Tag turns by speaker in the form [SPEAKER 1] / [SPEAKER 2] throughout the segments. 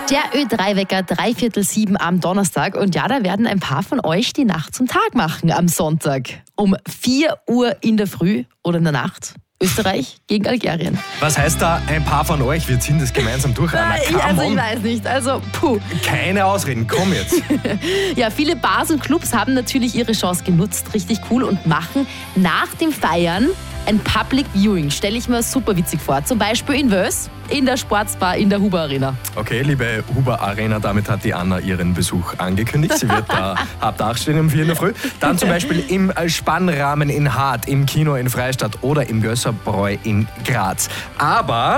[SPEAKER 1] Der Ö3-Wecker 6:45 am Donnerstag. Und ja, da werden ein paar von euch die Nacht zum Tag machen am Sonntag. Um 4 Uhr in der Früh oder in der Nacht. Österreich gegen Algerien.
[SPEAKER 2] Was heißt da ein paar von euch? Wir ziehen das gemeinsam durch, Anna.
[SPEAKER 1] Ich weiß nicht.
[SPEAKER 2] Keine Ausreden, komm jetzt.
[SPEAKER 1] Ja, viele Bars und Clubs haben natürlich ihre Chance genutzt. Richtig cool. Und machen nach dem Feiern ein Public Viewing. Stelle ich mir super witzig vor. Zum Beispiel in Wös, in der Sportsbar, in der Huber Arena.
[SPEAKER 2] Okay, liebe Huber Arena, damit hat die Anna ihren Besuch angekündigt. Sie wird da ab 8 stehen um 4 in der Früh. Dann zum Beispiel im Spannrahmen in Hart, im Kino in Freistadt oder im Gösserbräu in Graz. Aber,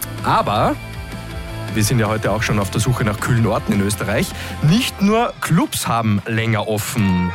[SPEAKER 2] wir sind ja heute auch schon auf der Suche nach kühlen Orten in Österreich. Nicht nur Clubs haben länger offen.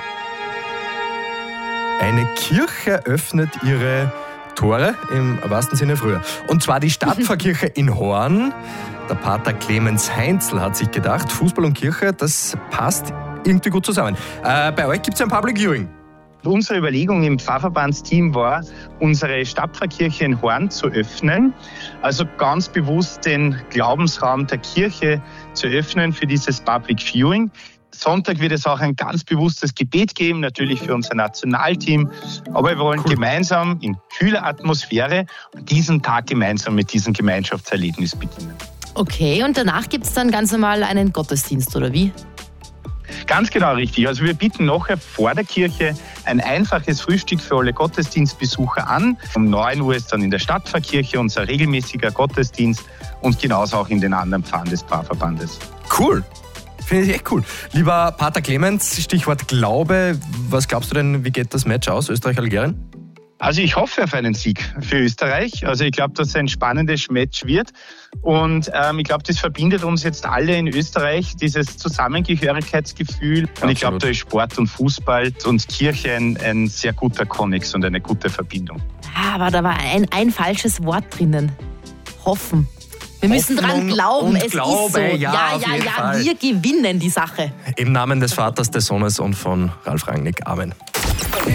[SPEAKER 2] Eine Kirche öffnet ihre Tore im wahrsten Sinne früher. Und zwar die Stadtpfarrkirche in Horn. Der Pater Clemens Heinzl hat sich gedacht, Fußball und Kirche, das passt irgendwie gut zusammen. Bei euch gibt es ein Public Viewing.
[SPEAKER 3] Unsere Überlegung im Pfarrverbandsteam war, unsere Stadtpfarrkirche in Horn zu öffnen. Also ganz bewusst den Glaubensraum der Kirche zu öffnen für dieses Public Viewing. Sonntag wird es auch ein ganz bewusstes Gebet geben, natürlich für unser Nationalteam. Aber wir wollen gemeinsam in kühler Atmosphäre diesen Tag gemeinsam mit diesem Gemeinschaftserlebnis beginnen.
[SPEAKER 1] Okay, und danach gibt es dann ganz normal einen Gottesdienst, oder wie?
[SPEAKER 3] Ganz genau richtig. Also wir bieten nachher vor der Kirche ein einfaches Frühstück für alle Gottesdienstbesucher an. Um 9 Uhr ist dann in der Stadtpfarrkirche unser regelmäßiger Gottesdienst und genauso auch in den anderen Pfarren des Pfarrverbandes.
[SPEAKER 2] Cool. Finde ich echt cool. Lieber Pater Clemens, Stichwort Glaube. Was glaubst du denn, wie geht das Match aus, Österreich-Algerien?
[SPEAKER 3] Also ich hoffe auf einen Sieg für Österreich. Also ich glaube, dass es ein spannendes Match wird. Und ich glaube, das verbindet uns jetzt alle in Österreich, dieses Zusammengehörigkeitsgefühl. Und ich glaube, da ist Sport und Fußball und Kirche ein sehr guter Konnex und eine gute Verbindung.
[SPEAKER 1] Ja, aber da war ein falsches Wort drinnen. Hoffen. Wir müssen dran glauben, es
[SPEAKER 2] Glaube,
[SPEAKER 1] ist so.
[SPEAKER 2] ja,
[SPEAKER 1] Wir gewinnen die Sache.
[SPEAKER 2] Im Namen des Vaters, des Sohnes und von Ralf Rangnick. Amen.